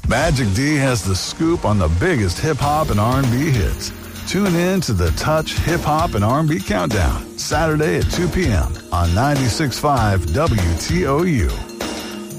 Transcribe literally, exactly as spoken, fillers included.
Magic D has the scoop on the biggest hip-hop and R and B hits. Tune in to the Touch Hip Hop and R and B Countdown, Saturday at two p.m. on ninety-six point five W T O U.